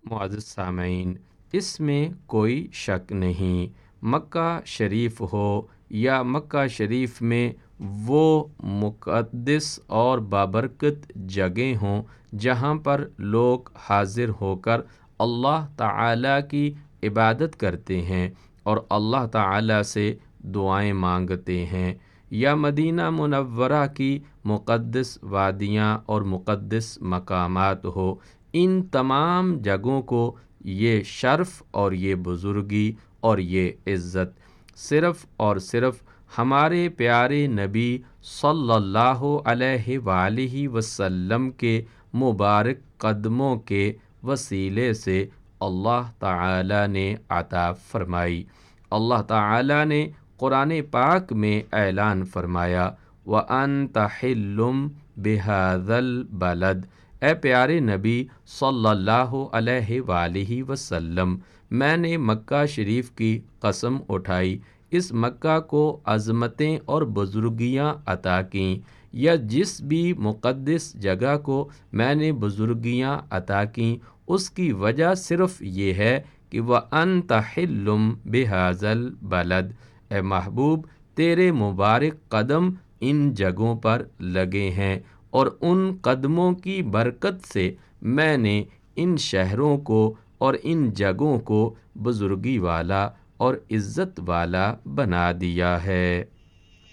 معزز سامعین، اس میں کوئی شک نہیں، مکہ شریف ہو یا مکہ شریف میں وہ مقدس اور بابرکت جگہیں ہوں جہاں پر لوگ حاضر ہو کر اللہ تعالیٰ کی عبادت کرتے ہیں اور اللہ تعالیٰ سے دعائیں مانگتے ہیں، یا مدینہ منورہ کی مقدس وادیاں اور مقدس مقامات ہو، ان تمام جگہوں کو یہ شرف اور یہ بزرگی اور یہ عزت صرف اور صرف ہمارے پیارے نبی صلی اللہ علیہ وآلہ وسلم کے مبارک قدموں کے وسیلے سے اللہ تعالی نے عطا فرمائی۔ اللہ تعالی نے قرآن پاک میں اعلان فرمایا، وَأَنْتَ حِلٌّ بِهَذَا الْبَلَدِ، اے پیارے نبی صلی اللہ علیہ وآلہ وسلم، میں نے مکہ شریف کی قسم اٹھائی، اس مکہ کو عظمتیں اور بزرگیاں عطا کیں، یا جس بھی مقدس جگہ کو میں نے بزرگیاں عطا کیں اس کی وجہ صرف یہ ہے کہ وَأَنْتَ حِلٌّ بِهَذَا الْبَلَدِ، اے محبوب تیرے مبارک قدم ان جگہوں پر لگے ہیں، اور ان قدموں کی برکت سے میں نے ان شہروں کو اور ان جگہوں کو بزرگی والا اور عزت والا بنا دیا ہے۔